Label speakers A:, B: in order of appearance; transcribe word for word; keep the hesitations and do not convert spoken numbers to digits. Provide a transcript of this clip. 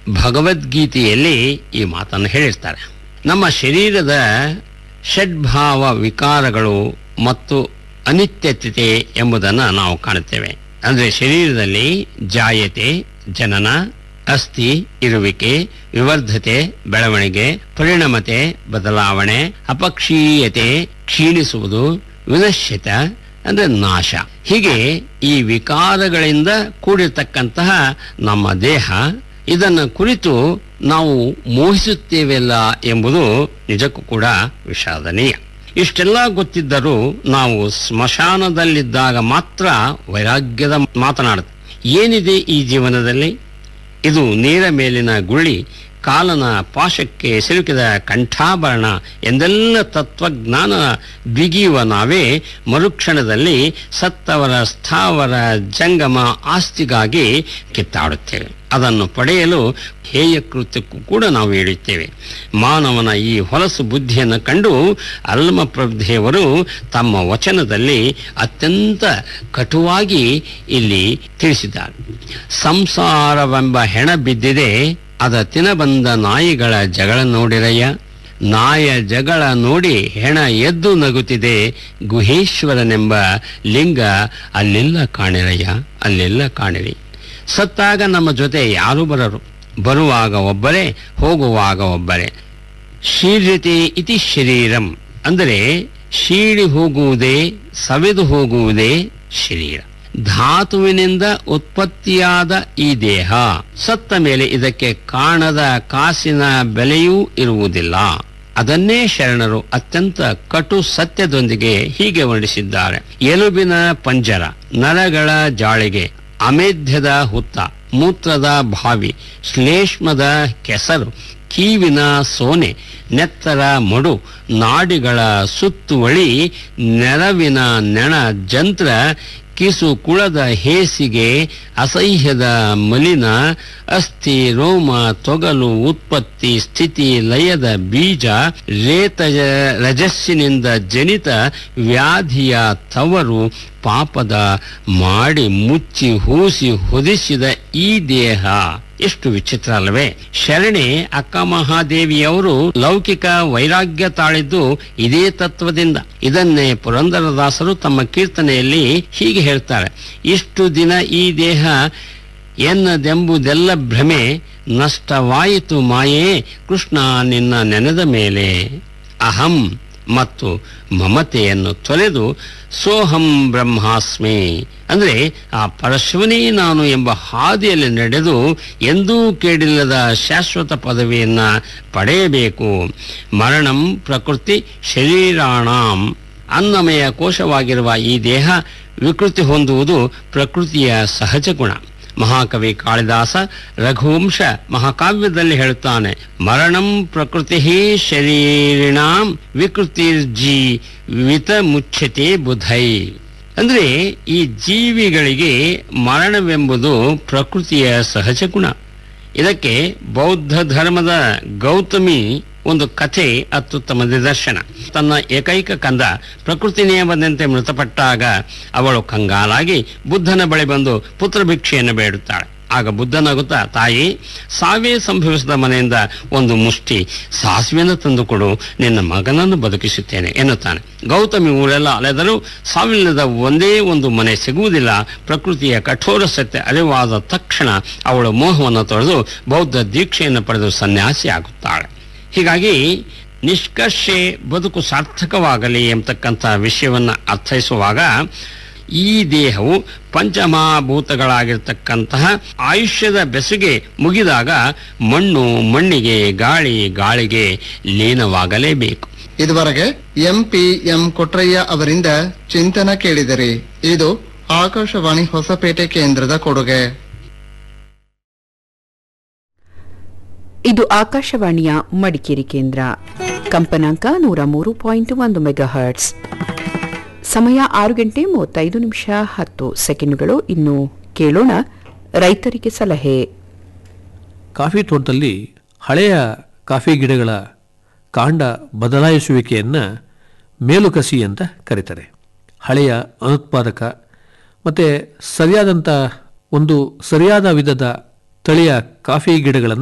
A: ಭಗವದ್ಗೀತೆಯಲ್ಲಿ ಈ ಮಾತನ್ನು ಹೇಳಿರ್ತಾರೆ. ನಮ್ಮ ಶರೀರದ ಷಡ್ಭಾವ ವಿಕಾರಗಳು ಮತ್ತು ಅನಿತ್ಯತೆ ಎಂಬುದನ್ನು ನಾವು ಕಾಣುತ್ತೇವೆ. ಅಂದರೆ ಶರೀರದಲ್ಲಿ ಜಾಯತೆ ಜನನ, ಅಸ್ಥಿ ಇರುವಿಕೆ, ವಿವರ್ಧತೆ ಬೆಳವಣಿಗೆ, ಪರಿಣಮತೆ ಬದಲಾವಣೆ, ಅಪಕ್ಷೀಯತೆ ಕ್ಷೀಣಿಸುವುದು, ವಿನಶ್ಯತ ಅಂದರೆ ನಾಶ. ಹೀಗೆ ಈ ವಿಕಾರಗಳಿಂದ ಕೂಡಿರ್ತಕ್ಕಂತಹ ನಮ್ಮ ದೇಹ, ಇದನ್ನು ಕುರಿತು ನಾವು ಮೋಹಿಸುತ್ತೇವೆಲ್ಲ ಎಂಬುದು ನಿಜಕ್ಕೂ ಕೂಡ ವಿಷಾದನೀಯ. ಇಷ್ಟೆಲ್ಲ ಗೊತ್ತಿದ್ದರೂ ನಾವು ಸ್ಮಶಾನದಲ್ಲಿದ್ದಾಗ ಮಾತ್ರ ವೈರಾಗ್ಯದ ಮಾತನಾಡುತ್ತೆ. ಏನಿದೆ ಈ ಜೀವನದಲ್ಲಿ? ಇದು ನೀರ ಮೇಲಿನ ಗುಳ್ಳಿ, ಕಾಲನ ಪಾಶಕ್ಕೆ ಸಿಲುಕಿದ ಕಂಠಾಭರಣ ಎಂದೆಲ್ಲ ತತ್ವಜ್ಞಾನ ಬಿಗಿಯುವ ನಾವೇ ಮರುಕ್ಷಣದಲ್ಲಿ ಸತ್ತವರ ಸ್ಥಾವರ ಜಂಗಮ ಆಸ್ತಿಗಾಗಿ ಕಿತ್ತಾಡುತ್ತೇವೆ. ಅದನ್ನು ಪಡೆಯಲು ಹೇಯ ಕೃತ್ಯಕ್ಕೂ ಕೂಡ ನಾವು ಇಳಿಯುತ್ತೇವೆ. ಮಾನವನ ಈ ಹೊಲಸು ಬುದ್ಧಿಯನ್ನು ಕಂಡು ಅಲ್ಮಪ್ರಭುದೇವರು ತಮ್ಮ ವಚನದಲ್ಲಿ ಅತ್ಯಂತ ಕಟುವಾಗಿ ಇಲ್ಲಿ ತಿಳಿಸಿದ್ದಾರೆ. ಸಂಸಾರವೆಂಬ ಹೆಣ ಬಿದ್ದಿದೆ, ಅದ ತಿನಬಂದ ನಾಯಿಗಳ ಜಗಳ ನೋಡಿರಯ್ಯ. ನಾಯ ಜಗಳ ನೋಡಿ ಹೆಣ ಎದ್ದು ನಗುತ್ತಿದೆ, ಗುಹೇಶ್ವರನೆಂಬ ಲಿಂಗ ಅಲ್ಲೆಲ್ಲ ಕಾಣಿರಯ್ಯ, ಅಲ್ಲೆಲ್ಲ ಕಾಣಿರಿ. ಸತ್ತಾಗ ನಮ್ಮ ಜೊತೆ ಯಾರು ಬರರು, ಬರುವಾಗ ಒಬ್ಬರೇ, ಹೋಗುವಾಗ ಒಬ್ಬರೇ. ಶೀರ್ಯತೆ ಇತಿ ಶರೀರಂ ಅಂದರೆ ಶೀಳಿ ಹೋಗುವುದೇ, ಸವೆದು ಹೋಗುವುದೇ ಶರೀರ. ಧಾತುವಿನಿಂದ ಉತ್ಪತ್ತಿಯಾದ ಈ ದೇಹ ಸತ್ತ ಮೇಲೆ ಇದಕ್ಕೆ ಕಾಣದ ಕಾಸಿನ ಬೆಲೆಯೂ ಇರುವುದಿಲ್ಲ. ಅದನ್ನೇ ಶರಣರು ಅತ್ಯಂತ ಕಟು ಸತ್ಯದೊಂದಿಗೆ ಹೀಗೆ ವರ್ಣಿಸಿದ್ದಾರೆ. ಎಲುಬಿನ ಪಂಜರ, ನರಗಳ ಜಾಳಿಗೆ, ಅಮೇಧ್ಯದ ಹುತ್ತ, ಮೂತ್ರದ ಬಾವಿ, ಶ್ಲೇಷ್ಮದ ಕೆಸರು, ಕೀವಿನ ಸೋನೆ, ನೆತ್ತರ ಮಡು, ನಾಡಿಗಳ ಸುತ್ತುವಳಿ, ನೆರವಿನ ನೆಣ ಜಂತ್ರ, ಕಿಸು ಕುಳದ ಹೇಸಿಗೆ, ಅಸಹ್ಯದ ಮಲಿನ, ಅಸ್ಥಿ ರೋಮ ತೊಗಲು, ಉತ್ಪತ್ತಿ ಸ್ಥಿತಿ ಲಯದ ಬೀಜ, ರೇತ ರಜಸ್ಸಿನಿಂದ ಜನಿತ ವ್ಯಾಧಿಯ ತವರು, ಪಾಪದ ಮಾಡಿ ಮುಚ್ಚಿ ಹೂಸಿ ಹೊದಿಸಿದ ಈ ದೇಹ. ಎಷ್ಟು ವಿಚಿತ್ರ ಅಲ್ಲವೇ? ಶರಣೆ ಅಕ್ಕ ಮಹಾದೇವಿಯವರು ಲೌಕಿಕ ವೈರಾಗ್ಯ ತಾಳಿದ್ದು ಇದೇ ತತ್ವದಿಂದ. ಇದನ್ನೇ ಪುರಂದರದಾಸರು ತಮ್ಮ ಕೀರ್ತನೆಯಲ್ಲಿ ಹೀಗೆ ಹೇಳ್ತಾರೆ: ಇಷ್ಟು ದಿನ ಈ ದೇಹ ಎನ್ನದೆಂಬುದೆಲ್ಲ ಭ್ರಮೆ, ನಷ್ಟವಾಯಿತು ಮಾಯೇ ಕೃಷ್ಣ ನಿನ್ನ ನೆನೆದ ಮೇಲೆ. ಅಹಂ ಮತ್ತು ಮಮತೆಯನ್ನು ತೊರೆದು ಸೋಹಂ ಬ್ರಹ್ಮಾಸ್ಮಿ ಅಂದರೆ ಆ ಪರಶಿವನೇ ನಾನು ಎಂಬ ಹಾದಿಯಲ್ಲಿ ನಡೆದು ಎಂದೂ ಕೇಳಿಲ್ಲದ ಶಾಶ್ವತ ಪದವಿಯನ್ನ ಪಡೆಯಬೇಕು. ಮರಣಂ ಪ್ರಕೃತಿ ಶರೀರಾಣಾಂ, ಅನ್ನಮಯ ಕೋಶವಾಗಿರುವ ಈ ದೇಹ ವಿಕೃತಿ ಹೊಂದುವುದು ಪ್ರಕೃತಿಯ ಸಹಜ ಗುಣ. ಮಹಾಕವಿ ಕಾಳಿದಾಸ ರಘುವಂಶ ಮಹಾಕಾವ್ಯದಲ್ಲಿ ಹೇಳುತ್ತಾನೆ: ಮರಣಂ ಪ್ರಕೃತಿ ಶರೀರಿಣಾಂ ವಿಕೃತಿರ್ಜೀ ವಿತ ಮುಚ್ಯತೆ ಬುಧೈ. ಅಂದ್ರೆ ಈ ಜೀವಿಗಳಿಗೆ ಮರಣವೆಂಬುದು ಪ್ರಕೃತಿಯ ಸಹಜ ಗುಣ. ಇದಕ್ಕೆ ಬೌದ್ಧ ಧರ್ಮದ ಗೌತಮಿ ಒಂದು ಕಥೆ ಅತ್ಯುತ್ತಮ ನಿದರ್ಶನ. ತನ್ನ ಏಕೈಕ ಕಂದ ಪ್ರಕೃತಿ ನಿಯಮದಂತೆ ಮೃತಪಟ್ಟಾಗ ಅವಳು ಕಂಗಾಲಾಗಿ ಬುದ್ಧನ ಬಳಿ ಬಂದು ಪುತ್ರ ಭಿಕ್ಷೆಯನ್ನು ಬೇಡುತ್ತಾಳೆ. ಆಗ ಬುದ್ಧನಾಗುತ್ತಾ, ತಾಯಿ, ಸಾವೇ ಸಂಭವಿಸಿದ ಮನೆಯಿಂದ ಒಂದು ಮುಷ್ಟಿ ಸಾಸಿವೆಯನ್ನು ತಂದುಕೊಡು, ನಿನ್ನ ಮಗನನ್ನು ಬದುಕಿಸುತ್ತೇನೆ ಎನ್ನುತ್ತಾನೆ. ಗೌತಮಿ ಊರೆಲ್ಲ ಅಲೆದರೂ ಸಾವಿಲ್ಲದ ಒಂದೇ ಒಂದು ಮನೆ ಸಿಗುವುದಿಲ್ಲ. ಪ್ರಕೃತಿಯ ಕಠೋರ ಸತ್ಯ ಅರಿವಾದ ತಕ್ಷಣ ಅವಳು ಮೋಹವನ್ನು ತೊರೆದು ಬೌದ್ಧ ದೀಕ್ಷೆಯನ್ನು ಪಡೆದು ಸನ್ಯಾಸಿ ಆಗುತ್ತಾಳೆ. ಹೀಗಾಗಿ ನಿಷ್ಕರ್ಷೆ ಬದುಕು ಸಾರ್ಥಕವಾಗಲಿ ಎಂಬತಕ್ಕಂಥ ವಿಷಯವನ್ನು ಅರ್ಥೈಸುವಾಗ ಈ ದೇಹವು ಪಂಚಮಹಾಭೂತಗಳಾಗಿರ್ತಕ್ಕಂತಹ ಆಯುಷ್ಯದ ಬೆಸುಗೆ ಮುಗಿದಾಗ ಮಣ್ಣು ಮಣ್ಣಿಗೆ, ಗಾಳಿ ಗಾಳಿಗೆ ಲೀನವಾಗಲೇಬೇಕು.
B: ಇದುವರೆಗೆ ಎಂ ಪಿ ಎಂ ಕೊಟ್ರಯ್ಯ ಅವರಿಂದ ಚಿಂತನ ಕೇಳಿದರೆ. ಇದು ಆಕಾಶವಾಣಿ ಹೊಸಪೇಟೆ ಕೇಂದ್ರದ ಕೊಡುಗೆ.
C: ಇದು ಆಕಾಶವಾಣಿಯ ಮಡಿಕೇರಿ ಕೇಂದ್ರ. ಕಂಪನಾಂಕ ನೂರ ಮೂರು ಪಾಯಿಂಟ್ ಒಂದು ಮೆಗಾ ಹರ್ಟ್ಸ್. ಸಮಯ ಆರು ಗಂಟೆ ಮೂವತ್ತೈದು ನಿಮಿಷ ಹತ್ತು ಸೆಕೆಂಡುಗಳು. ಇನ್ನು ಕೇಳೋಣ ರೈತರಿಗೆ ಸಲಹೆ.
D: ಕಾಫಿ ತೋಟದಲ್ಲಿ ಹಳೆಯ ಕಾಫಿ ಗಿಡಗಳ ಕಾಂಡ ಬದಲಾಯಿಸುವಿಕೆಯನ್ನು ಮೇಲುಕಸಿ ಅಂತ ಕರೀತಾರೆ. ಹಳೆಯ ಅನುತ್ಪಾದಕ ಮತ್ತು ಸರಿಯಾದಂಥ ಒಂದು ಸರಿಯಾದ ವಿಧದ ತಳಿಯ ಕಾಫಿ ಗಿಡಗಳನ್ನು